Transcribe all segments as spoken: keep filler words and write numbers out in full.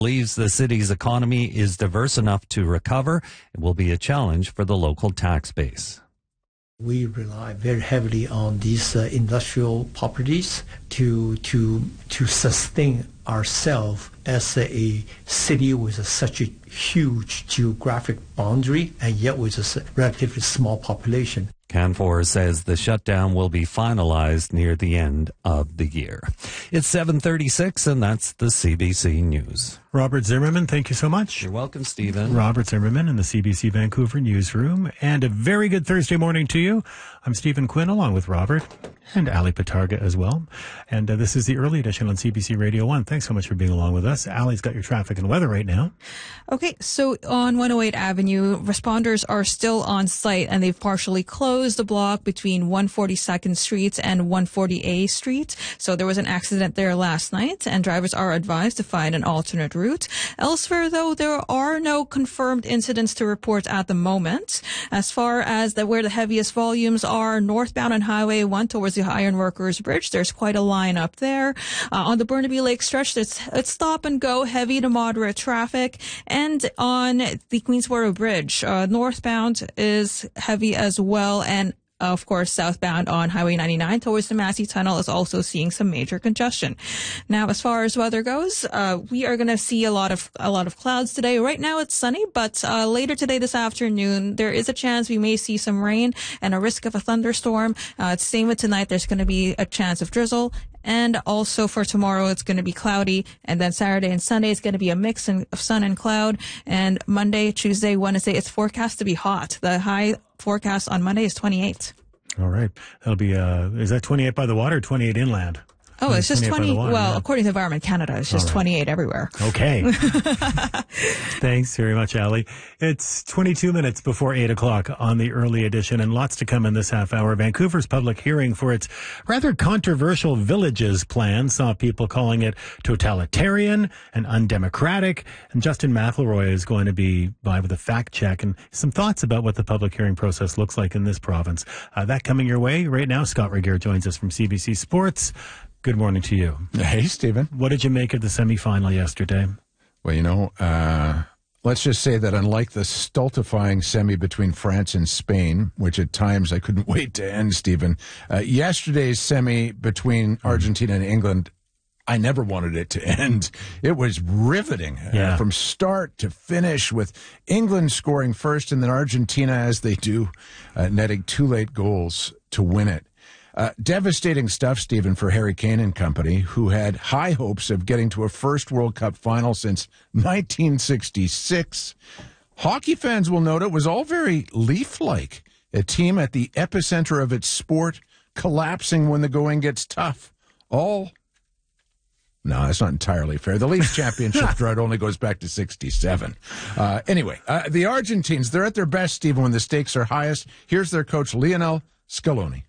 Believes the city's economy is diverse enough to recover. It will be a challenge for the local tax base. We rely very heavily on these uh, industrial properties to to to sustain ourselves as a city with a, such a huge geographic boundary and yet with a relatively small population. Canfor says the shutdown will be finalized near the end of the year. It's seven thirty-six, and that's the C B C News. Robert Zimmerman, thank you so much. You're welcome, Stephen. Robert Zimmerman in the C B C Vancouver newsroom. And a very good Thursday morning to you. I'm Stephen Quinn, along with Robert and Ali Patarga as well. And uh, this is the early edition on C B C Radio one. Thanks so much for being along with us. Ali's got your traffic and weather right now. Okay, so on one oh eight Avenue, responders are still on site, and they've partially closed the block between one forty-second Street and one forty A Street. So there was an accident there last night, and drivers are advised to find an alternate route. Elsewhere, though, there are no confirmed incidents to report at the moment. As far as the, where the heaviest volumes are, northbound on Highway one towards the Ironworkers Bridge, there's quite a line up there. Uh, on the Burnaby Lake stretch, it's, it's stop and go, heavy to moderate traffic. And on the Queensboro Bridge, uh, northbound is heavy as well, and of course, southbound on Highway ninety-nine towards the Massey Tunnel is also seeing some major congestion. Now, as far as weather goes, uh, we are going to see a lot of a lot of clouds today. Right now, it's sunny, but uh, later today, this afternoon, there is a chance we may see some rain and a risk of a thunderstorm. Uh, it's same with tonight. There's going to be a chance of drizzle. And also for tomorrow, it's going to be cloudy. And then Saturday and Sunday, it's going to be a mix of sun and cloud. And Monday, Tuesday, Wednesday, it's forecast to be hot. The high forecast on Monday is twenty-eight. All right. That'll be, uh, is that twenty-eight by the water or twenty-eight inland? Oh, it's just twenty. Water, well, yeah. According to Environment Canada, it's just right. twenty-eight everywhere. Okay. Thanks very much, Ali. It's twenty-two minutes before eight o'clock on the early edition, and lots to come in this half hour. Vancouver's public hearing for its rather controversial villages plan saw people calling it totalitarian and undemocratic. And Justin McElroy is going to be by with a fact check and some thoughts about what the public hearing process looks like in this province. Uh, that coming your way right now. Scott Regeer joins us from C B C Sports. Good morning to you. Hey, Stephen. What did you make of the semifinal yesterday? Well, you know, uh, let's just say that unlike the stultifying semi between France and Spain, which at times I couldn't wait to end, Stephen, uh, yesterday's semi between Argentina and England, I never wanted it to end. It was riveting yeah. uh, from start to finish, with England scoring first and then Argentina, as they do, uh, netting two late goals to win it. Uh, devastating stuff, Stephen, for Harry Kane and company, who had high hopes of getting to a first World Cup final since nineteen sixty-six. Hockey fans will note it was all very Leaf-like, a team at the epicenter of its sport, collapsing when the going gets tough. All... No, that's not entirely fair. The Leafs championship drought only goes back to sixty-seven. Uh, anyway, uh, the Argentines, they're at their best, Stephen, when the stakes are highest. Here's their coach, Lionel Scaloni.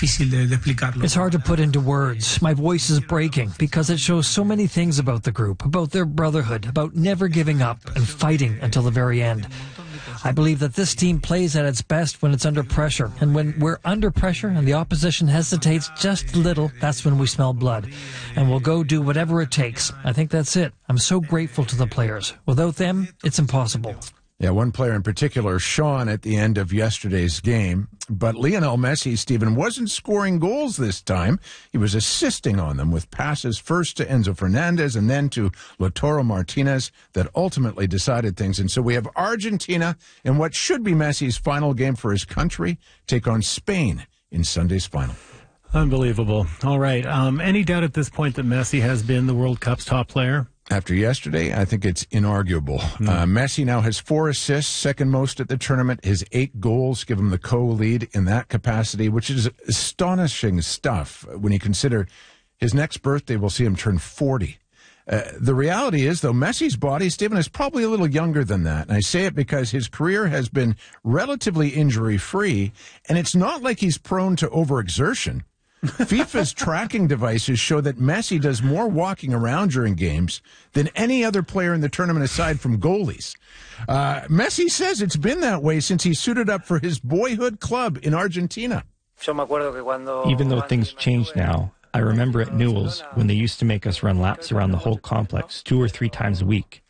It's hard to put into words. My voice is breaking because it shows so many things about the group, about their brotherhood, about never giving up and fighting until the very end. I believe that this team plays at its best when it's under pressure, and when we're under pressure and the opposition hesitates just a little, that's when we smell blood. And we'll go do whatever it takes. I think that's it. I'm so grateful to the players. Without them, it's impossible. Yeah, one player in particular shone at the end of yesterday's game. But Lionel Messi, Stephen, wasn't scoring goals this time. He was assisting on them with passes first to Enzo Fernandez and then to Lautaro Martinez that ultimately decided things. And so we have Argentina in what should be Messi's final game for his country take on Spain in Sunday's final. Unbelievable. All right. Um, any doubt at this point that Messi has been the World Cup's top player? After yesterday, I think it's inarguable. Mm. Uh, Messi now has four assists, second most at the tournament. His eight goals give him the co-lead in that capacity, which is astonishing stuff when you consider his next birthday will see him turn forty. Uh, the reality is, though, Messi's body, Stephen, is probably a little younger than that. And I say it because his career has been relatively injury-free, and it's not like he's prone to overexertion. FIFA's tracking devices show that Messi does more walking around during games than any other player in the tournament aside from goalies. Uh, Messi says it's been that way since he suited up for his boyhood club in Argentina. Even though things changed now, I remember at Newell's when they used to make us run laps around the whole complex two or three times a week.